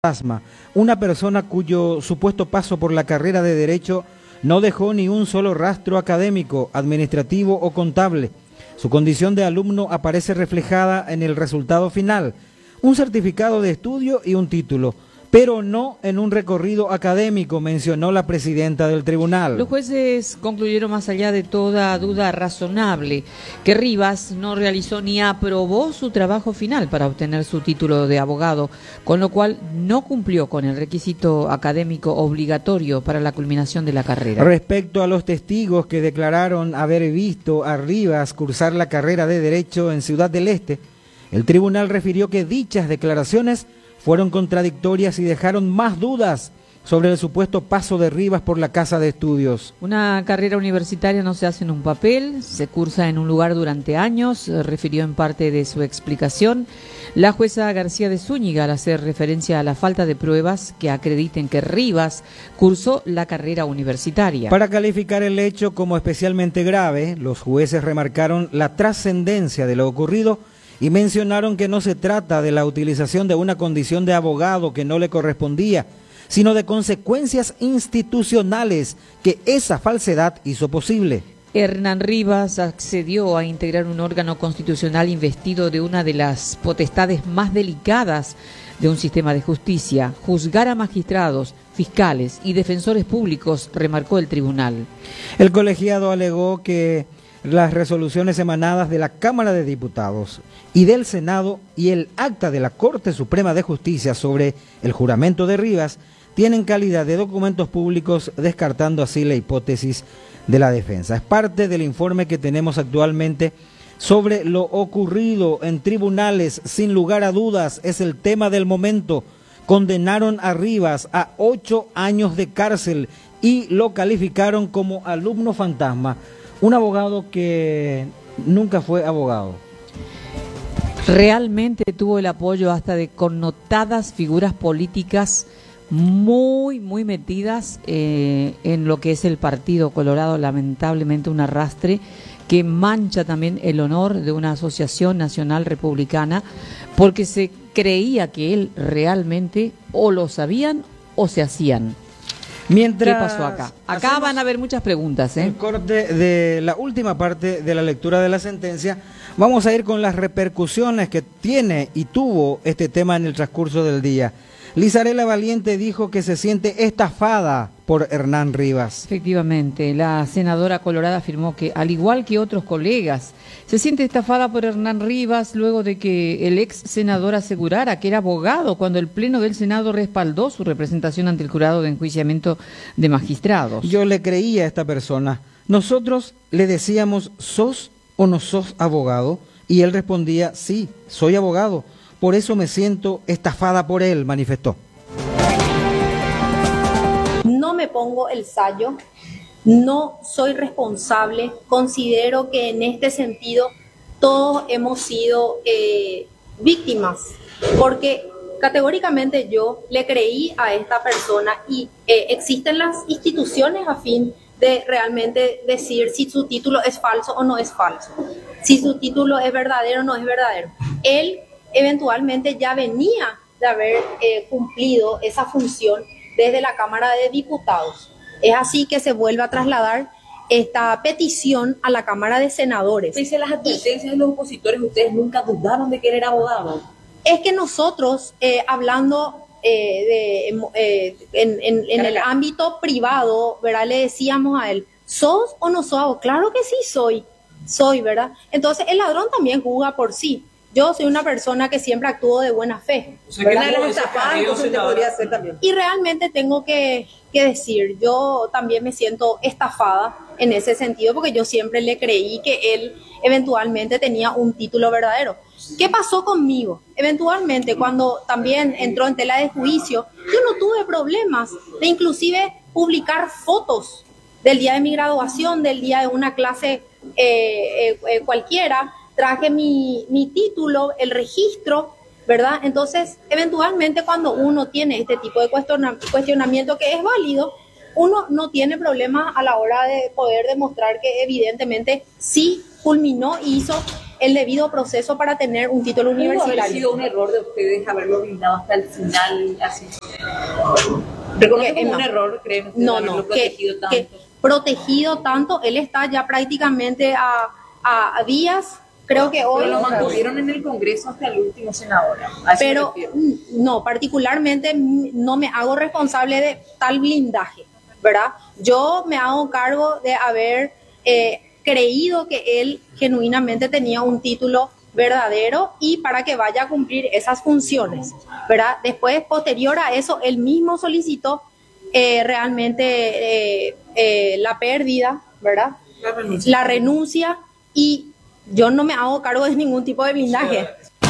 Fantasma, una persona cuyo supuesto paso por la carrera de Derecho no dejó ni un solo rastro académico, administrativo o contable. Su condición de alumno aparece reflejada en el resultado final, un certificado de estudio y un título, pero no en un recorrido académico, mencionó la presidenta del tribunal. Los jueces concluyeron, más allá de toda duda razonable, que Rivas no realizó ni aprobó su trabajo final para obtener su título de abogado, con lo cual no cumplió con el requisito académico obligatorio para la culminación de la carrera. Respecto a los testigos que declararon haber visto a Rivas cursar la carrera de Derecho en Ciudad del Este, el tribunal refirió que dichas declaraciones fueron contradictorias y dejaron más dudas sobre el supuesto paso de Rivas por la casa de estudios. Una carrera universitaria no se hace en un papel, se cursa en un lugar durante años, refirió en parte de su explicación la jueza García de Zúñiga al hacer referencia a la falta de pruebas que acrediten que Rivas cursó la carrera universitaria. Para calificar el hecho como especialmente grave, los jueces remarcaron la trascendencia de lo ocurrido y mencionaron que no se trata de la utilización de una condición de abogado que no le correspondía, sino de consecuencias institucionales que esa falsedad hizo posible. Hernán Rivas accedió a integrar un órgano constitucional investido de una de las potestades más delicadas de un sistema de justicia, juzgar a magistrados, fiscales y defensores públicos, remarcó el tribunal. El colegiado alegó que las resoluciones emanadas de la Cámara de Diputados y del Senado y el acta de la Corte Suprema de Justicia sobre el juramento de Rivas tienen calidad de documentos públicos, descartando así la hipótesis de la defensa. Es parte del informe que tenemos actualmente sobre lo ocurrido en tribunales. Sin lugar a dudas, es el tema del momento. Condenaron a Rivas a 8 años de cárcel y lo calificaron como alumno fantasma. Un abogado que nunca fue abogado. Realmente tuvo el apoyo hasta de connotadas figuras políticas muy metidas en lo que es el Partido Colorado, lamentablemente un arrastre que mancha también el honor de una asociación nacional republicana, porque se creía que él realmente o lo sabían o se hacían. Mientras ¿Qué pasó acá? Acá van a haber muchas preguntas. El corte de la última parte de la lectura de la sentencia, vamos a ir con las repercusiones que tiene y tuvo este tema en el transcurso del día. Lizarela Valiente dijo que se siente estafada por Hernán Rivas. Efectivamente, la senadora colorada afirmó que, al igual que otros colegas, se siente estafada por Hernán Rivas luego de que el ex senador asegurara que era abogado cuando el Pleno del Senado respaldó su representación ante el jurado de enjuiciamiento de magistrados. Yo le creía a esta persona. Nosotros le decíamos, ¿sos o no sos abogado? Y él respondía, sí, soy abogado. Por eso me siento estafada por él, manifestó. No me pongo el sayo, no soy responsable, considero que en este sentido todos hemos sido víctimas, porque categóricamente yo le creí a esta persona y existen las instituciones a fin de realmente decir si su título es falso o no es falso, si su título es verdadero o no es verdadero. Él eventualmente ya venía de haber cumplido esa función desde la Cámara de Diputados. Es así que se vuelve a trasladar esta petición a la Cámara de Senadores. Dice las advertencias de los opositores, ustedes nunca dudaron de que él era abogado. Es que nosotros, hablando en el ámbito privado, ¿verdad? Le decíamos a él, ¿sos o no sos abogado? Claro que sí soy, ¿verdad? Entonces el ladrón también juzga por sí. Yo soy una persona que siempre actúo de buena fe. O sea, que una de las estafadas entonces te podría hacer también. Y realmente tengo que decir, yo también me siento estafada en ese sentido, porque yo siempre le creí que él eventualmente tenía un título verdadero. ¿Qué pasó conmigo? Eventualmente, cuando también entró en tela de juicio, yo no tuve problemas de inclusive publicar fotos del día de mi graduación, del día de una clase cualquiera. Traje mi título, el registro, ¿verdad? Entonces, eventualmente cuando uno tiene este tipo de cuestionamiento que es válido, uno no tiene problemas a la hora de poder demostrar que evidentemente sí culminó y hizo el debido proceso para tener un título ¿Pudo haber universitario. sido un error de ustedes haberlo blindado hasta el final? Así. ¿Reconoce como no. un error, creen ustedes, No, haberlo no, protegido tanto? que protegido tanto, él está ya prácticamente a días, creo que hoy. Pero lo mantuvieron en el Congreso hasta el último senador. ¿A eso me Pero refiero? no, particularmente no me hago responsable de tal blindaje, ¿verdad? Yo me hago cargo de haber creído que él genuinamente tenía un título verdadero y para que vaya a cumplir esas funciones, ¿verdad? Después, posterior a eso, él mismo solicitó realmente la pérdida, ¿verdad? La renuncia, y yo no me hago cargo de ningún tipo de blindaje.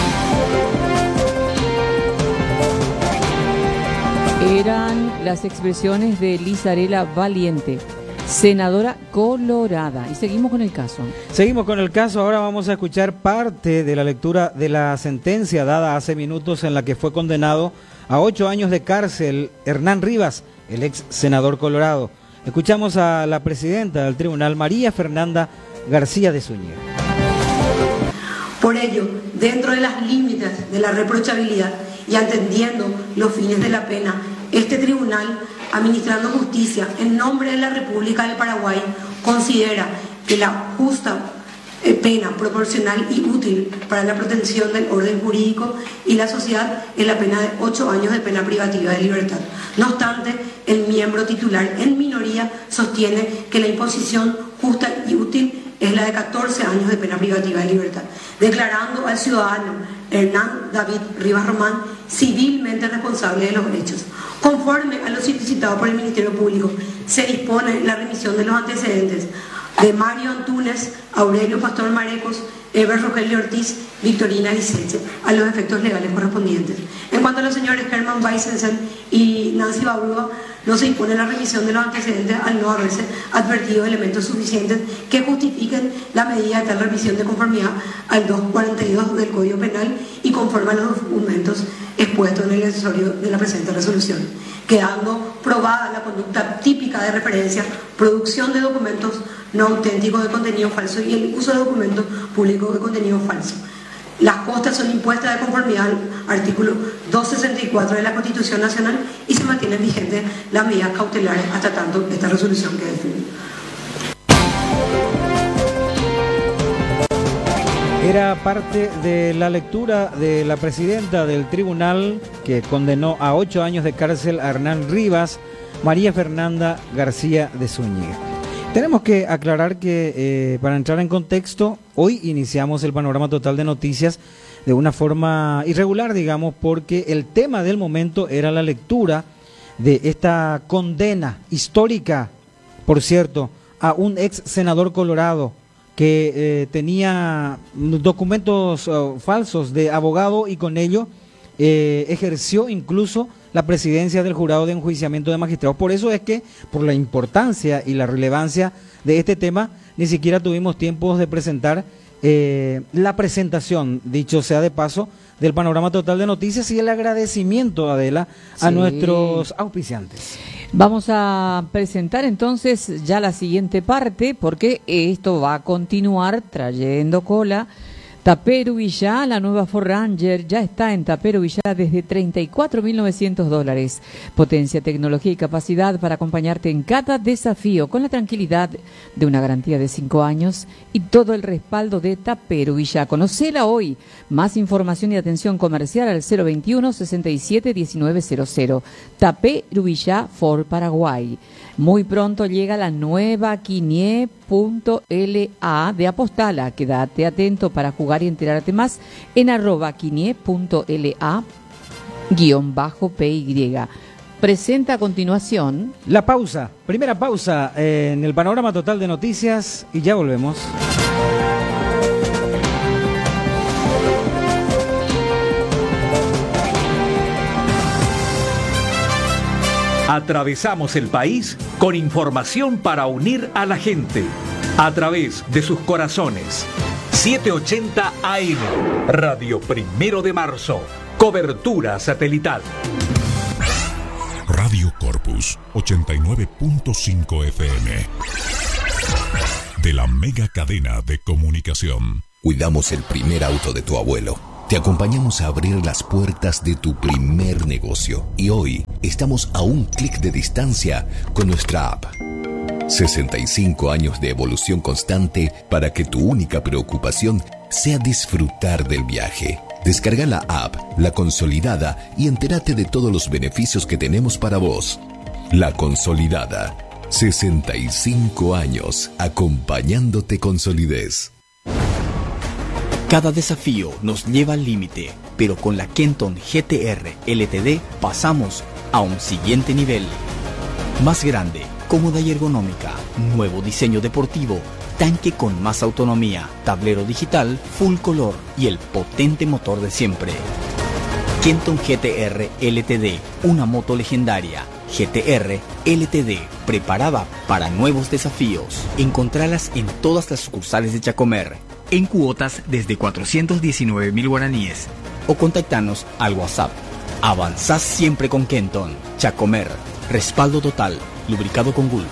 Eran las expresiones de Lizarela Valiente, senadora colorada. Y seguimos con el caso. Seguimos con el caso, ahora vamos a escuchar parte de la lectura de la sentencia dada hace minutos en la que fue condenado a 8 años de cárcel Hernán Rivas, el ex senador colorado. Escuchamos a la presidenta del tribunal, María Fernanda García de Zúñiga. Por ello, dentro de las límites de la reprochabilidad y atendiendo los fines de la pena, este tribunal, administrando justicia en nombre de la República del Paraguay, considera que la justa pena proporcional y útil para la protección del orden jurídico y la sociedad es la pena de 8 años de pena privativa de libertad. No obstante, el miembro titular en minoría sostiene que la imposición justa y útil es la de 14 años de pena privativa de libertad, declarando al ciudadano Hernán David Rivas Román civilmente responsable de los hechos. Conforme a lo solicitado por el Ministerio Público, se dispone la remisión de los antecedentes de Mario Antunes, Aurelio Pastor Marecos, Eber Rogelio Ortiz, Victorina Liceche, a los efectos legales correspondientes. En cuanto a los señores Herman Weissensen y Nancy Babrúa, no se impone la remisión de los antecedentes al no haberse advertido elementos suficientes que justifiquen la medida de tal revisión de conformidad al 242 del Código Penal y conforme a los documentos expuestos en el accesorio de la presente resolución, quedando probada la conducta típica de referencia, producción de documentos no auténticos de contenido falso y el uso de documentos públicos de contenido falso. Las costas son impuestas de conformidad al artículo 264 de la Constitución Nacional y se mantienen vigentes las medidas cautelares hasta tanto esta resolución quede firme. Era parte de la lectura de la presidenta del tribunal que condenó a 8 años de cárcel a Hernán Rivas, María Fernanda García de Zúñiga. Tenemos que aclarar que para entrar en contexto, hoy iniciamos el panorama total de noticias de una forma irregular, digamos, porque el tema del momento era la lectura de esta condena histórica, por cierto, a un ex senador colorado que tenía documentos falsos de abogado y con ello ejerció incluso la presidencia del jurado de enjuiciamiento de magistrados. Por eso es que, por la importancia y la relevancia de este tema, ni siquiera tuvimos tiempo de presentar la presentación, dicho sea de paso, del panorama total de noticias y el agradecimiento, Adela, a nuestros auspiciantes. Vamos a presentar entonces ya la siguiente parte, porque esto va a continuar trayendo cola. Tapero Villá, la nueva Ford Ranger, ya está en Tapero Villá desde $34.900. Potencia, tecnología y capacidad para acompañarte en cada desafío con la tranquilidad de una garantía de 5 años y todo el respaldo de Tapero Villá. Conocela hoy. Más información y atención comercial al 021-67-1900. Tapero Villá Ford Paraguay. Muy pronto llega la nueva Quinie.la de Apostala. Quédate atento para jugar y enterarte más en @Quinie.la_PY. Presenta a continuación la pausa, primera pausa en el panorama total de noticias y ya volvemos. Atravesamos el país con información para unir a la gente a través de sus corazones. 780 AM, Radio Primero de Marzo, cobertura satelital. Radio Corpus 89.5 FM de la mega cadena de comunicación. Cuidamos el primer auto de tu abuelo. Te acompañamos a abrir las puertas de tu primer negocio. Y hoy estamos a un clic de distancia con nuestra app. 65 años de evolución constante para que tu única preocupación sea disfrutar del viaje. Descarga la app, La Consolidada, y entérate de todos los beneficios que tenemos para vos. La Consolidada. 65 años acompañándote con solidez. Cada desafío nos lleva al límite, pero con la Kenton GTR LTD pasamos a un siguiente nivel. Más grande, cómoda y ergonómica, nuevo diseño deportivo, tanque con más autonomía, tablero digital, full color y el potente motor de siempre. Kenton GTR LTD, una moto legendaria. GTR LTD, preparada para nuevos desafíos. Encontralas en todas las sucursales de Chacomer, en cuotas desde 419.000 guaraníes. O contactanos al WhatsApp. Avanzás siempre con Kenton. Chacomer, respaldo total, lubricado con Gulf.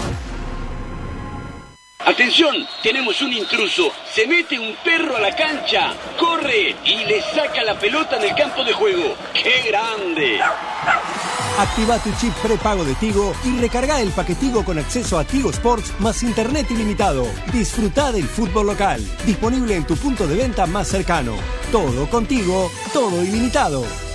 ¡Atención! Tenemos un intruso. Se mete un perro a la cancha. ¡Corre! Y le saca la pelota en el campo de juego. ¡Qué grande! Activa tu chip prepago de Tigo y recarga el paquetigo con acceso a Tigo Sports más internet ilimitado. Disfruta del fútbol local. Disponible en tu punto de venta más cercano. Todo contigo, todo ilimitado.